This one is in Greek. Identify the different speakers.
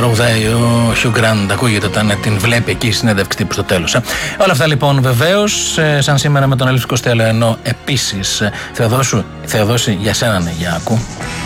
Speaker 1: τραγουδάει ο Hugh Grant, ακούγεται όταν την βλέπει εκεί η συνέντευξη τύπου στο τέλος. Όλα αυτά λοιπόν βεβαίως, σαν σήμερα με τον Αλέξη Κοστέλο, ενώ επίσης Θεοδόση για σένα ναι, για ακού.